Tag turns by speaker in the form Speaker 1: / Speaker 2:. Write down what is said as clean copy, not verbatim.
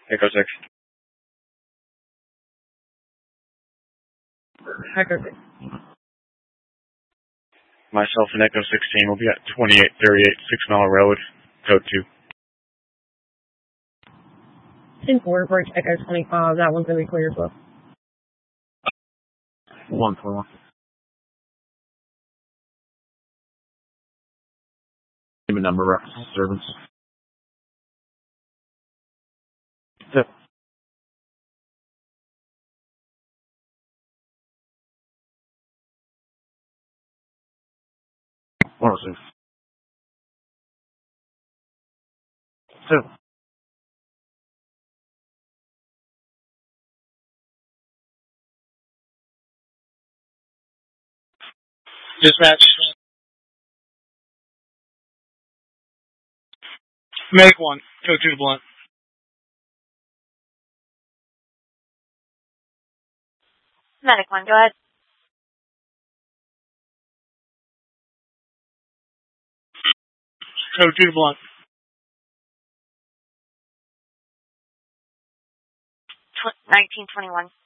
Speaker 1: Echo 6.
Speaker 2: Echo 6.
Speaker 1: Myself and Echo 16 will be at 2838 6 Mile Road, code 2.
Speaker 2: 10-4, bridge Echo 25. That one's going to be clear as well.
Speaker 1: 141. Name and number reference servants. 106. 2.
Speaker 3: Dispatch. Make 1. Code 2 to Blunt.
Speaker 4: Medic 1, go ahead.
Speaker 3: Code 2 to Blunt.
Speaker 4: 1921.